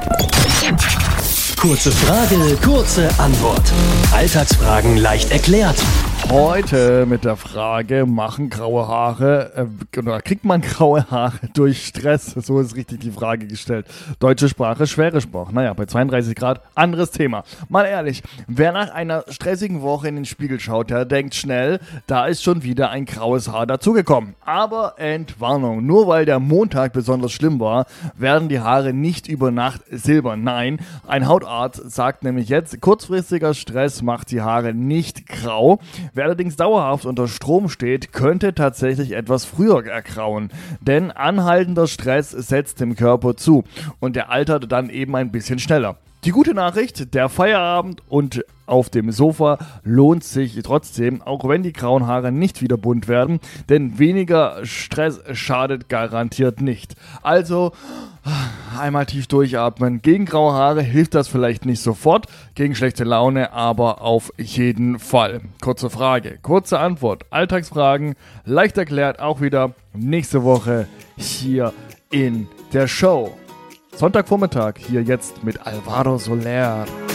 Kurze Frage, kurze Antwort. Alltagsfragen leicht erklärt. Heute mit der Frage, machen graue Haare, oder kriegt man graue Haare durch Stress? So ist richtig die Frage gestellt. Deutsche Sprache, schwere Sprache. Naja, bei 32 Grad, anderes Thema. Mal ehrlich, wer nach einer stressigen Woche in den Spiegel schaut, der denkt schnell, da ist schon wieder ein graues Haar dazugekommen. Aber Entwarnung, nur weil der Montag besonders schlimm war, werden die Haare nicht über Nacht silbern. Nein, ein Hautarzt sagt nämlich jetzt, kurzfristiger Stress macht die Haare nicht grau. Wer allerdings dauerhaft unter Strom steht, könnte tatsächlich etwas früher ergrauen. Denn anhaltender Stress setzt dem Körper zu und der altert dann eben ein bisschen schneller. Die gute Nachricht, der Feierabend und auf dem Sofa lohnt sich trotzdem, auch wenn die grauen Haare nicht wieder bunt werden, denn weniger Stress schadet garantiert nicht. Also einmal tief durchatmen. Gegen graue Haare hilft das vielleicht nicht sofort, gegen schlechte Laune aber auf jeden Fall. Kurze Frage, kurze Antwort, Alltagsfragen, leicht erklärt, auch wieder nächste Woche hier in der Show. Sonntagvormittag hier jetzt mit Alvaro Soler.